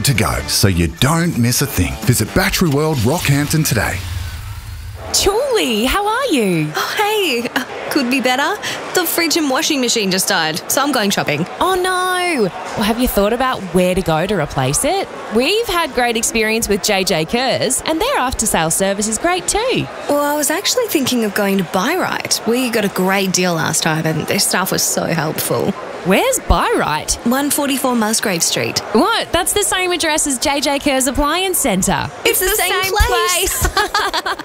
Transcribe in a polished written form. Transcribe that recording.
to go, so you don't miss a thing. Visit Battery World Rockhampton today. Julie, how are you? Oh, hey. Could be better. The fridge and washing machine just died, so I'm going shopping. Oh no! Well, have you thought about where to go to replace it? We've had great experience with JJ Kerrs, and their after-sales service is great too. Well, I was actually thinking of going to Buy Right. We got a great deal last time, and their staff was so helpful. Where's Buy Right? 144 Musgrave Street. What? That's the same address as JJ Kerrs Appliance Centre. It's the same place.